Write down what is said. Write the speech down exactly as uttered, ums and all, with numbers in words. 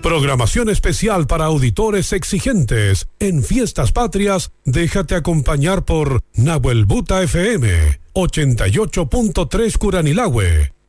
Programación especial para auditores exigentes. En Fiestas Patrias, déjate acompañar por Nahuel Buta F M, ochenta y ocho punto tres Curanilahue,